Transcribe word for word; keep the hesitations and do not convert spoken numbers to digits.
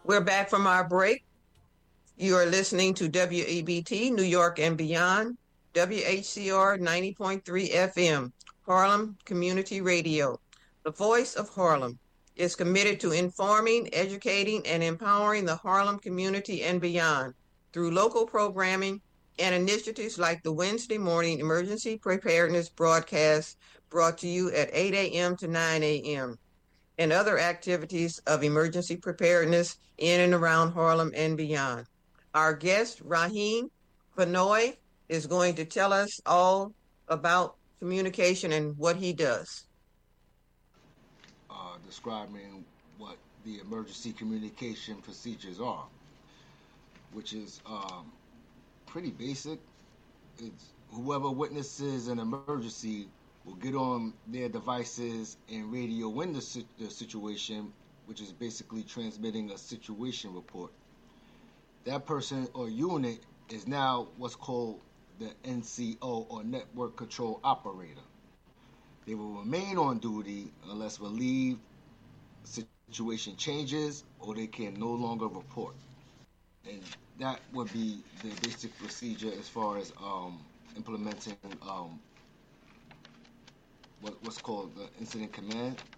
We're back from our break. You are listening to W E B T, New York and beyond, W H C R ninety point three F M, Harlem Community Radio. The voice of Harlem is committed to informing, educating, and empowering the Harlem community and beyond through local programming and initiatives like the Wednesday morning emergency preparedness broadcast brought to you at eight a.m. to nine a.m. and other activities of emergency preparedness in and around Harlem and beyond. Our guest, Raheem Benoit, is going to tell us all about communication and what he does. Uh, describing what the emergency communication procedures are, which is um, pretty basic. It's whoever witnesses an emergency will get on their devices and radio in the, si- the situation, which is basically transmitting a situation report. That person or unit is now what's called the N C O, or Network Control Operator. They will remain on duty unless relieved, situation changes, or they can no longer report. And that would be the basic procedure as far as um, implementing um, what, what's called the incident command.